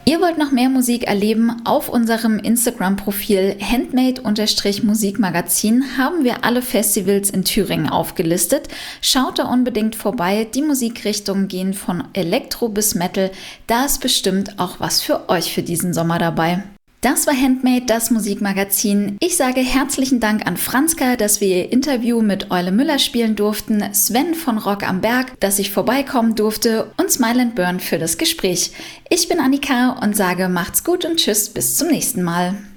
Ihr wollt noch mehr Musik erleben? Auf unserem Instagram-Profil handmade-musikmagazin haben wir alle Festivals in Thüringen aufgelistet. Schaut da unbedingt vorbei. Die Musikrichtungen gehen von Elektro bis Metal. Da ist bestimmt auch was für euch für diesen Sommer dabei. Das war Handmade, das Musikmagazin. Ich sage herzlichen Dank an Franzka, dass wir ihr Interview mit Eule Müller spielen durften, Sven von Rock am Berg, dass ich vorbeikommen durfte und Smile & Burn für das Gespräch. Ich bin Annika und sage macht's gut und tschüss, bis zum nächsten Mal.